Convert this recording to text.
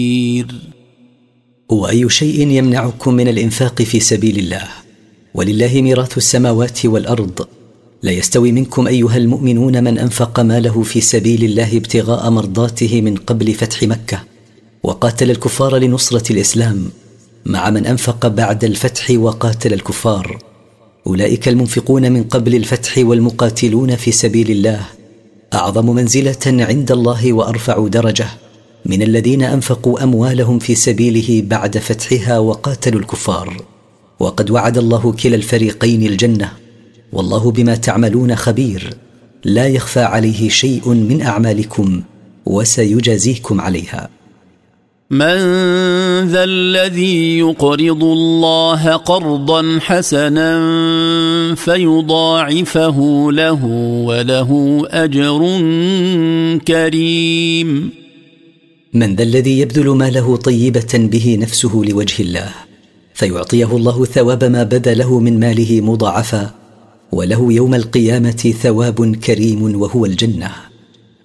وأي شيء يمنعكم من الإنفاق في سبيل الله؟ ولله ميراث السماوات والأرض. لا يستوي منكم أيها المؤمنون من أنفق ماله في سبيل الله ابتغاء مرضاته من قبل فتح مكة وقاتل الكفار لنصرة الإسلام، مع من أنفق بعد الفتح وقاتل الكفار. أولئك المنفقون من قبل الفتح والمقاتلون في سبيل الله أعظم منزلة عند الله وأرفع درجة من الذين أنفقوا أموالهم في سبيله بعد فتحها وقاتلوا الكفار. وقد وعد الله كلا الفريقين الجنة، والله بما تعملون خبير، لا يخفى عليه شيء من أعمالكم وسيجازيكم عليها. من ذا الذي يقرض الله قرضا حسنا فيضاعفه له وله أجر كريم؟ من ذا الذي يبذل ماله طيبة به نفسه لوجه الله فيعطيه الله ثواب ما بذله من ماله مضاعفا، وله يوم القيامة ثواب كريم وهو الجنة.